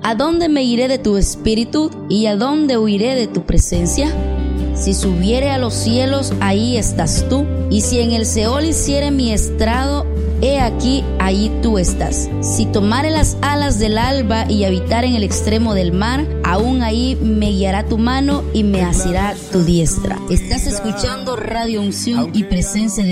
¿A dónde me iré de tu espíritu? ¿Y a dónde huiré de tu presencia? Si subiere a los cielos, ahí estás tú. Y si en el Seol hiciere mi estrado, he aquí, allí tú estás. Si tomare las alas del alba y habitar en el extremo del mar, aún ahí me guiará tu mano y me asirá tu diestra. Estás escuchando Radio Unción y Presencia de